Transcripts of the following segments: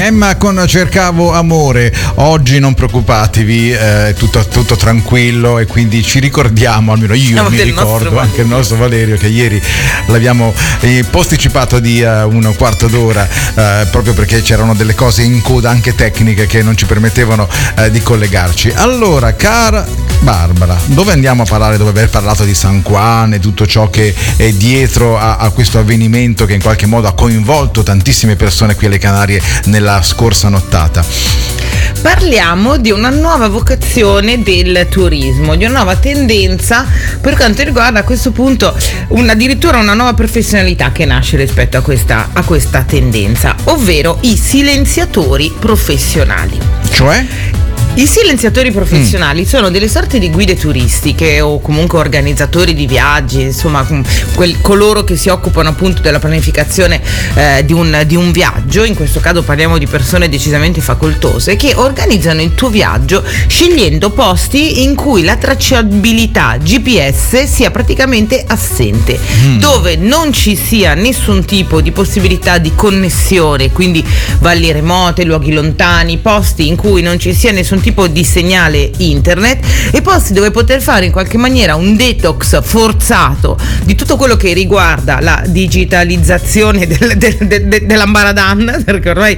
Emma con Cercavo Amore. Oggi non preoccupatevi, è tutto tranquillo, e quindi ci ricordiamo, almeno io mi ricordo, anche il nostro Valerio, che ieri l'abbiamo posticipato di un quarto d'ora proprio perché c'erano delle cose in coda anche tecniche che non ci permettevano di collegarci. Allora, cara Barbara, dove andiamo a parlare dopo aver parlato di San Juan e tutto ciò che è dietro a questo avvenimento che in qualche modo ha coinvolto tantissime persone qui alle Canarie nella scorsa nottata? Parliamo di una nuova vocazione del turismo, di una nuova tendenza per quanto riguarda a questo punto addirittura una nuova professionalità che nasce rispetto a questa tendenza, ovvero i silenziatori professionali. Cioè? I silenziatori professionali sono delle sorte di guide turistiche o comunque organizzatori di viaggi, insomma coloro che si occupano appunto della pianificazione di un viaggio. In questo caso parliamo di persone decisamente facoltose che organizzano il tuo viaggio scegliendo posti in cui la tracciabilità GPS sia praticamente assente, dove non ci sia nessun tipo di possibilità di connessione, quindi valli remote, luoghi lontani, posti in cui non ci sia nessun tipo di segnale internet, e posti dove poter fare in qualche maniera un detox forzato di tutto quello che riguarda la digitalizzazione dell'ambaradan, perché ormai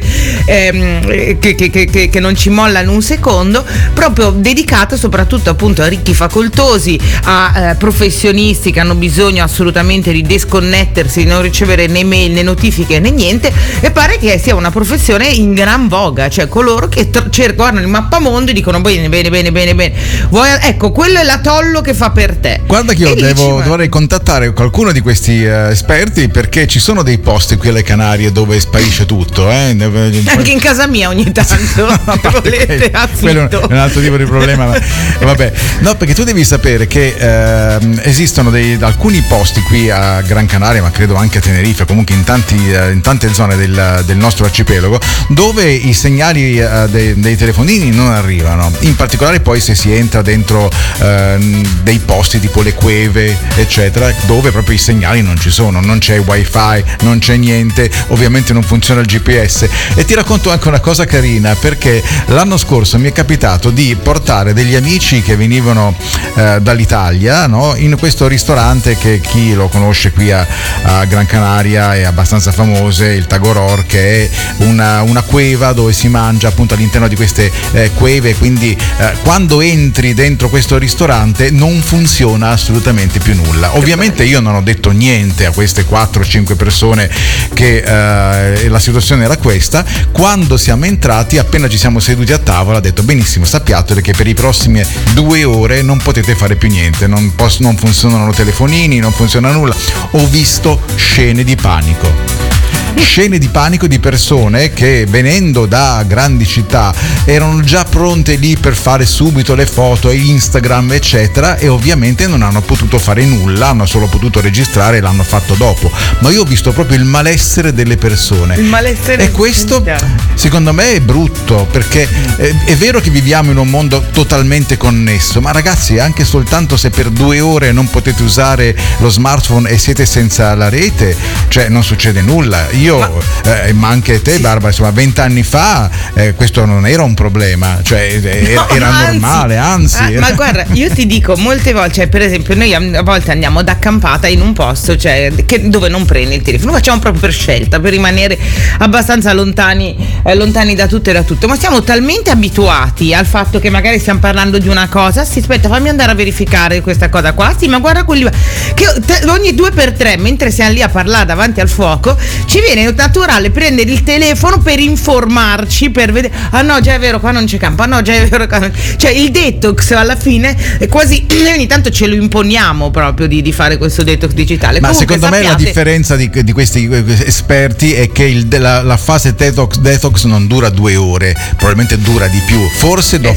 che non ci molla in un secondo, proprio dedicato soprattutto appunto a ricchi facoltosi, a professionisti che hanno bisogno assolutamente di desconnettersi, di non ricevere né mail né notifiche né niente, e pare che sia una professione in gran voga, cioè coloro che guardano il mappamondo e dicono bene. Ecco, quello è l'atollo che fa per te. Guarda che io dovrei contattare qualcuno di questi esperti, perché ci sono dei posti qui alle Canarie dove sparisce tutto, anche in casa mia ogni tanto. Volete quello è un altro tipo di problema, ma vabbè. No, perché tu devi sapere che esistono alcuni posti qui a Gran Canaria, ma credo anche a Tenerife, comunque in tante zone del nostro arcipelago, dove i segnali dei telefonini non arrivano. In particolare poi se si entra dentro dei posti tipo le cueve eccetera, dove proprio i segnali non ci sono, non c'è wifi, non c'è niente, ovviamente non funziona il GPS. E ti racconto anche una cosa carina, perché l'anno scorso mi è capitato di portare degli amici che venivano dall'Italia, no? In questo ristorante che chi lo conosce qui a Gran Canaria è abbastanza famoso, il Tagoror, che è una cueva dove si mangia appunto all'interno di queste cueve, quindi quando entri dentro questo ristorante non funziona assolutamente più nulla. Ovviamente io non ho detto niente a queste 4-5 persone che la situazione era questa. Quando siamo entrati, appena ci siamo seduti a tavola, ha detto: benissimo, sappiate che per i prossimi 2 ore non potete fare più niente, non funzionano telefonini, non funziona nulla. Ho visto scene di panico di persone che, venendo da grandi città, erano già pronte lì per fare subito le foto e Instagram eccetera, e ovviamente non hanno potuto fare nulla, hanno solo potuto registrare e l'hanno fatto dopo. Ma io ho visto proprio il malessere delle persone, e questo secondo me è brutto, perché è vero che viviamo in un mondo totalmente connesso, ma ragazzi, anche soltanto se per 2 ore non potete usare lo smartphone e siete senza la rete, cioè non succede nulla. Ma anche te, Barbara, insomma, 20 anni fa questo non era un problema, cioè era normale, anzi. Ma guarda, io ti dico, molte volte, cioè, per esempio, noi a volte andiamo ad accampata in un posto, cioè, dove non prendi il telefono, lo facciamo proprio per scelta, per rimanere abbastanza lontani da tutto e da tutto, ma siamo talmente abituati al fatto che magari stiamo parlando di una cosa, sì, aspetta, fammi andare a verificare questa cosa qua, sì, ma guarda quelli che ogni 2x3, mentre siamo lì a parlare davanti al fuoco, ci viene naturale prendere il telefono per informarci, per vedere, ah no, già è vero, qua non c'è campo, ah no, già è vero, cioè il detox alla fine è quasi, ogni tanto ce lo imponiamo proprio di fare questo detox digitale. Ma comunque, secondo me la differenza di questi esperti è che la fase detox non dura 2 ore, probabilmente dura di più, forse dopo